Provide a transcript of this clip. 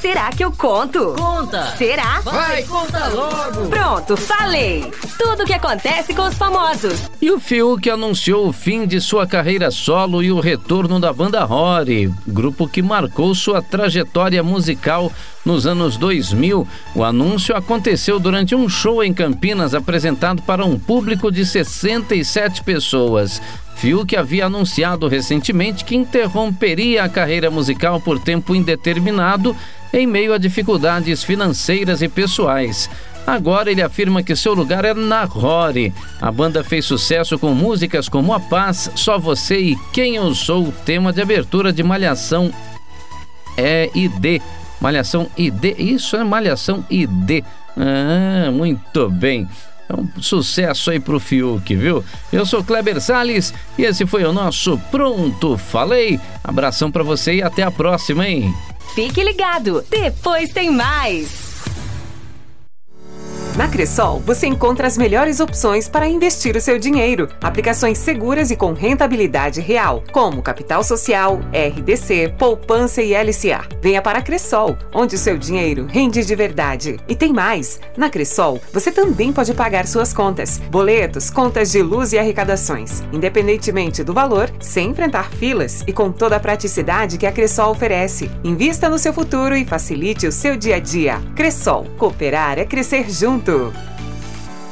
Será que eu conto? Conta! Será? Vai, conta logo! Pronto, falei! Tudo o que acontece com os famosos. E o Fiuk anunciou o fim de sua carreira solo e o retorno da banda Rory, grupo que marcou sua trajetória musical nos anos 2000. O anúncio aconteceu durante um show em Campinas apresentado para um público de 67 pessoas. Fiuk havia anunciado recentemente que interromperia a carreira musical por tempo indeterminado em meio a dificuldades financeiras e pessoais. Agora ele afirma que seu lugar é na Rory. A banda fez sucesso com músicas como A Paz, Só Você e Quem Eu Sou, tema de abertura de Malhação ID. Malhação ID, isso é Malhação ID. Ah, muito bem. Então, sucesso aí pro Fiuk, viu? Eu sou Kleber Salles e esse foi o nosso Pronto Falei. Abração pra você e até a próxima, hein? Fique ligado, depois tem mais. Na Cressol, você encontra as melhores opções para investir o seu dinheiro. Aplicações seguras e com rentabilidade real, como Capital Social, RDC, Poupança e LCA. Venha para a Cressol, onde o seu dinheiro rende de verdade. E tem mais! Na Cressol, você também pode pagar suas contas, boletos, contas de luz e arrecadações, independentemente do valor, sem enfrentar filas e com toda a praticidade que a Cressol oferece. Invista no seu futuro e facilite o seu dia a dia. Cressol, cooperar é crescer junto.